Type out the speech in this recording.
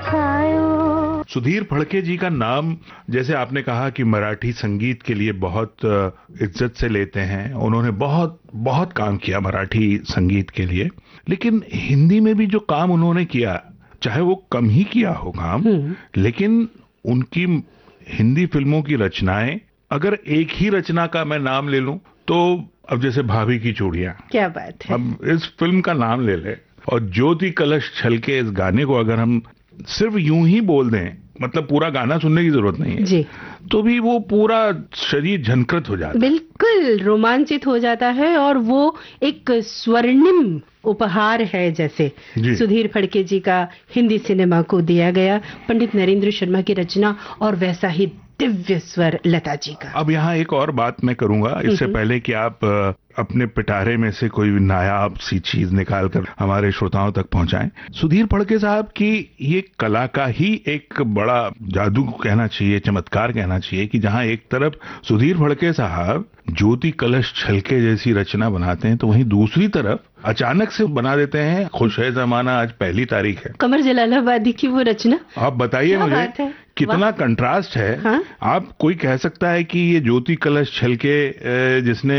खायो। सुधीर फडके जी का नाम, जैसे आपने कहा कि मराठी संगीत के लिए बहुत इज्जत से लेते हैं, उन्होंने बहुत बहुत काम किया मराठी संगीत के लिए, लेकिन हिंदी में भी जो काम उन्होंने किया, चाहे वो कम ही किया हो काम, लेकिन उनकी हिंदी फिल्मों की रचनाएं, अगर एक ही रचना का मैं नाम ले लूं तो अब जैसे भाभी की चूड़ियां, क्या बात है। अब इस फिल्म का नाम ले ले, और ज्योति कलश छलके, इस गाने को अगर हम सिर्फ यूं ही बोल दें, मतलब पूरा गाना सुनने की जरूरत नहीं है जी, तो भी वो पूरा शरीर झनकृत हो जाता है, बिल्कुल रोमांचित हो जाता है। और वो एक स्वर्णिम उपहार है जैसे सुधीर फडके जी का हिंदी सिनेमा को दिया गया, पंडित नरेंद्र शर्मा की रचना और वैसा ही दिव्य स्वर लता जी का। अब यहाँ एक और बात मैं करूंगा, इससे पहले कि आप अपने पिटारे में से कोई नायाब सी चीज निकाल कर हमारे श्रोताओं तक पहुंचाएं। सुधीर फडके साहब की ये कला का ही एक बड़ा जादू कहना चाहिए, चमत्कार कहना चाहिए, कि जहां एक तरफ सुधीर फडके साहब ज्योति कलश छलके जैसी रचना बनाते हैं, तो वहीं दूसरी तरफ अचानक से बना देते हैं खुश है जमाना आज पहली तारीख है, कमर जलालाबादी की वो रचना। आप बताइए मुझे कितना कंट्रास्ट है। हाँ? आप कोई कह सकता है कि ये ज्योति कलश छलके जिसने